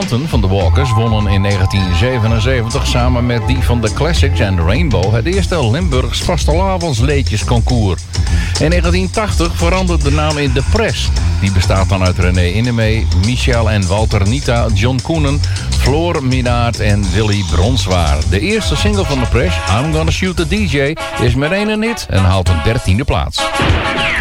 Mountain van de Walkers wonnen in 1977 samen met die van The Classics en Rainbow het eerste Limburgs vastelavondsleedjesconcours. In 1980 veranderde de naam in De Press. Die bestaat dan uit René Innemee, Michel en Walter Nita, John Koenen, Floor Minaert en Willy Bronswaar. De eerste single van The Press, I'm Gonna Shoot the DJ, is meteen een hit en haalt een 13e plaats.